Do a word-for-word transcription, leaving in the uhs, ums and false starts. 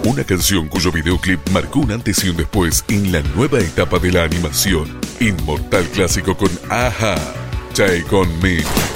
Una canción cuyo videoclip marcó un antes y un después en la nueva etapa de la animación. Inmortal clásico con Aja, Take On Me.